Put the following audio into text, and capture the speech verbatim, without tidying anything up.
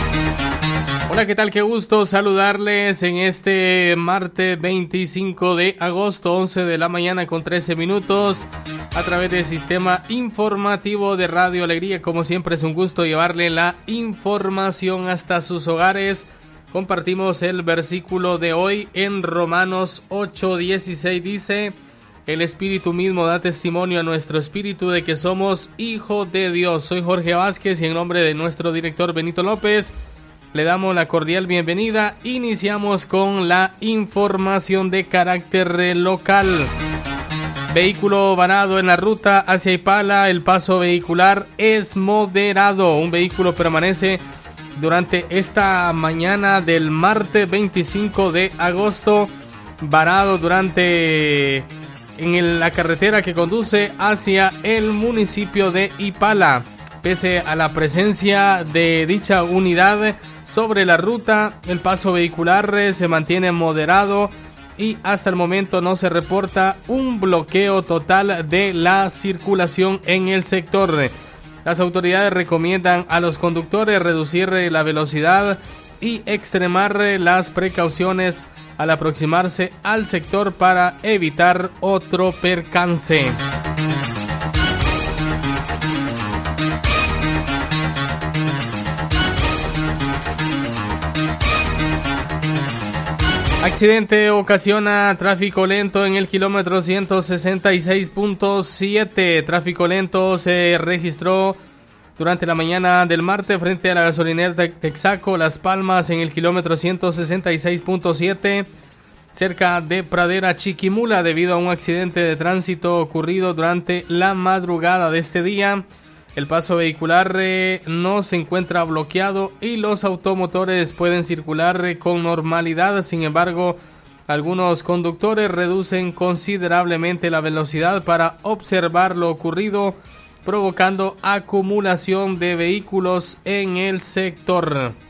Hola, ¿qué tal? Qué gusto saludarles en este martes veinticinco de agosto, once de la mañana con trece minutos, a través del sistema informativo de Radio Alegría. Como siempre es un gusto llevarle la información hasta sus hogares. Compartimos el versículo de hoy en Romanos ocho dieciséis, dice: el Espíritu mismo da testimonio a nuestro espíritu de que somos hijos de Dios. Soy Jorge Vázquez y en nombre de nuestro director Benito López le damos la cordial bienvenida. Iniciamos con la información de carácter local. Vehículo varado en la ruta hacia Ipala. El paso vehicular es moderado. Un vehículo permanece durante esta mañana del martes veinticinco de agosto varado durante en el, la carretera que conduce hacia el municipio de Ipala. Pese a la presencia de dicha unidad sobre la ruta, el paso vehicular se mantiene moderado y hasta el momento no se reporta un bloqueo total de la circulación en el sector. Las autoridades recomiendan a los conductores reducir la velocidad y extremar las precauciones al aproximarse al sector para evitar otro percance. Accidente ocasiona tráfico lento en el kilómetro ciento sesenta y seis punto siete. Tráfico lento se registró durante la mañana del martes frente a la gasolinera Texaco Las Palmas en el kilómetro ciento sesenta y seis punto siete, cerca de Pradera Chiquimula, debido a un accidente de tránsito ocurrido durante la madrugada de este día. El paso vehicular eh, no se encuentra bloqueado y los automotores pueden circular eh, con normalidad. Sin embargo, algunos conductores reducen considerablemente la velocidad para observar lo ocurrido, provocando acumulación de vehículos en el sector.